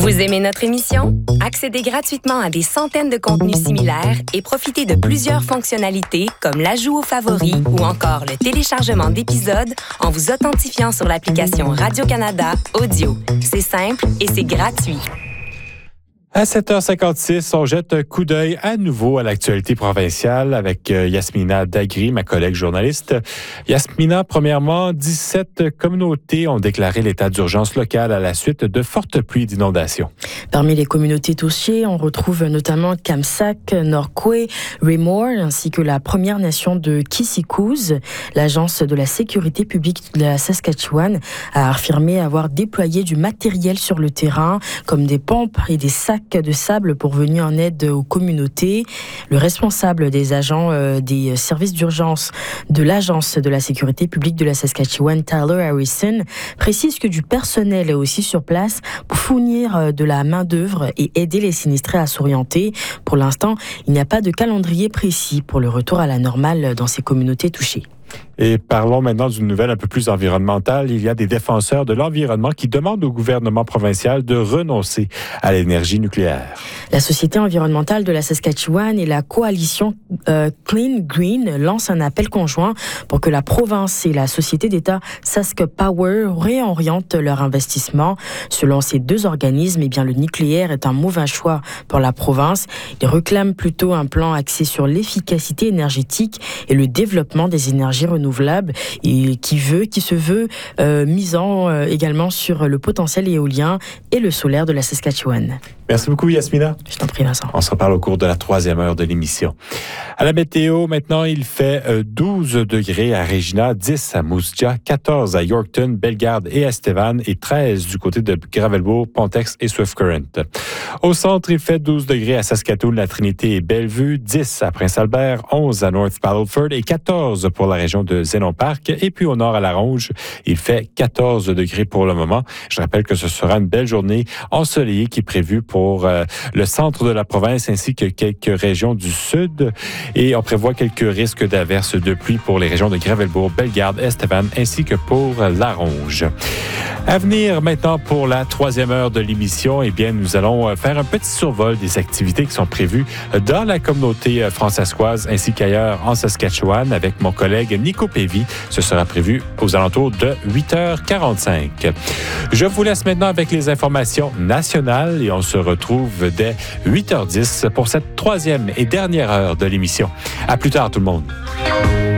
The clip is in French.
Vous aimez notre émission? Accédez gratuitement à des centaines de contenus similaires et profitez de plusieurs fonctionnalités comme l'ajout aux favoris ou encore le téléchargement d'épisodes en vous authentifiant sur l'application Radio-Canada Audio. C'est simple et c'est gratuit. À 7h56, on jette un coup d'œil à nouveau à l'actualité provinciale avec Yasmina Dagri, ma collègue journaliste. Yasmina, premièrement, 17 communautés ont déclaré l'état d'urgence local à la suite de fortes pluies d'inondations. Parmi les communautés touchées, on retrouve notamment Kamsack, Norquay, Raymore, ainsi que la Première Nation de Kissikouz. L'Agence de la sécurité publique de la Saskatchewan a affirmé avoir déployé du matériel sur le terrain, comme des pompes et des sacs de sable pour venir en aide aux communautés. Le responsable des agents des services d'urgence de l'Agence de la sécurité publique de la Saskatchewan, Tyler Harrison, précise que du personnel est aussi sur place pour fournir de la main-d'œuvre et aider les sinistrés à s'orienter. Pour l'instant, il n'y a pas de calendrier précis pour le retour à la normale dans ces communautés touchées. Et parlons maintenant d'une nouvelle un peu plus environnementale. Il y a des défenseurs de l'environnement qui demandent au gouvernement provincial de renoncer à l'énergie nucléaire. La Société environnementale de la Saskatchewan et la coalition Clean Green lancent un appel conjoint pour que la province et la société d'État SaskPower réorientent leur investissement. Selon ces deux organismes, le nucléaire est un mauvais choix pour la province. Ils réclament plutôt un plan axé sur l'efficacité énergétique et le développement des énergies renouvelable et qui se veut misant également sur le potentiel éolien et le solaire de la Saskatchewan. Merci beaucoup, Yasmina. Je t'en prie, Vincent. On se reparle au cours de la 3e heure de l'émission. À la météo, maintenant, il fait 12 degrés à Regina, 10 à Moose-Jaw, 14 à Yorkton, Bellegarde et Estevan et 13 du côté de Gravelbourg, Pontex et Swift Current. Au centre, il fait 12 degrés à Saskatoon, La Trinité et Bellevue, 10 à Prince-Albert, 11 à North Battleford et 14 pour la région de Zénon Park. Et puis au nord, à La Ronge, il fait 14 degrés pour le moment. Je rappelle que ce sera une belle journée ensoleillée qui est prévue pour le centre de la province ainsi que quelques régions du sud. Et on prévoit quelques risques d'averses de pluie pour les régions de Gravelbourg, Bellegarde, Estevan ainsi que pour La Ronge. À venir maintenant pour la 3e heure de l'émission, nous allons faire un petit survol des activités qui sont prévues dans la communauté françaiscoise ainsi qu'ailleurs en Saskatchewan avec mon collègue Nico Pévy. Ce sera prévu aux alentours de 8h45. Je vous laisse maintenant avec les informations nationales et on se retrouve dès 8h10 pour cette 3e et dernière heure de l'émission. À plus tard tout le monde.